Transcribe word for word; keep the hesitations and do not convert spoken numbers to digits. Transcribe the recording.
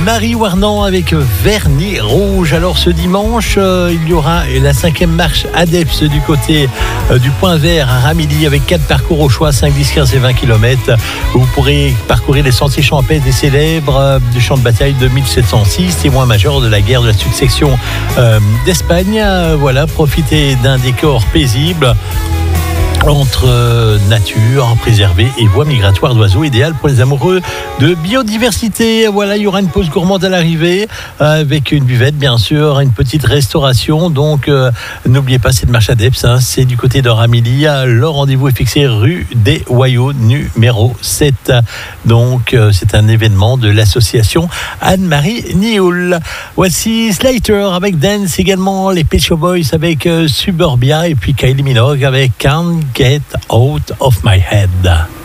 Marie Warnan avec Vernis Rouge. Alors ce dimanche, euh, il y aura la cinquième marche ADEPS du côté euh, du Point Vert à Ramilly avec quatre parcours au choix, cinq, dix, quinze et vingt kilomètres. Vous pourrez parcourir les sentiers champêtres et célèbres euh, du champ de bataille de mille sept cent six, témoin majeur de la guerre de la succession euh, d'Espagne. Euh, voilà, profitez d'un décor paisible entre euh, nature préservée et voies migratoires d'oiseaux, idéal pour les amoureux de biodiversité. Voilà, il y aura une pause gourmande à l'arrivée euh, avec une buvette, bien sûr, une petite restauration. Donc, euh, n'oubliez pas cette marche ADEPS, hein, c'est du côté de Ramilly. Le rendez-vous est fixé rue des Hoyaux, numéro sept. Donc, euh, c'est un événement de l'association Anne-Marie Nioul. Voici Slater avec Dance, également les Pet Shop Boys avec euh, Suburbia et puis Kylie Minogue avec Can't Get Out of My Head.